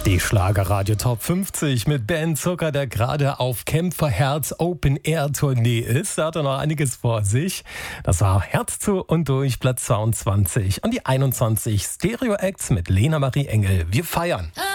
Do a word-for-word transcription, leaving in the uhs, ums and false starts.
Die Schlagerradio Top fünfzig mit Ben Zucker, der gerade auf Kämpferherz Open Air Tournee ist. Da hat er noch einiges vor sich. Das war Herz zu und durch, Platz zweiundzwanzig. Und die einundzwanzig Stereo Acts mit Lena Marie Engel. Wir feiern.